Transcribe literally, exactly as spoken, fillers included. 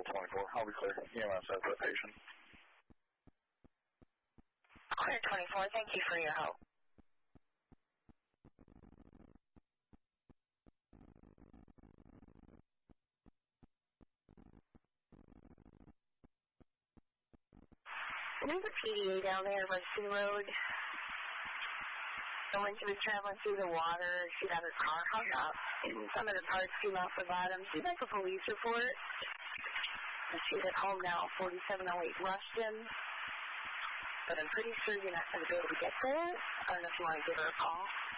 twenty-four. I'll be clear. E M S has that patient. Clear twenty-four. Thank you for your help. There's a P D A down there on Sea Road. And when she was traveling through the water, she got her car hung up, and some of the parts came off the bottom. She'd like a police report. And she's at home now, forty-seven oh eight Rushton. But I'm pretty sure you're not going to be able to get there. I don't know if you want to give her a call.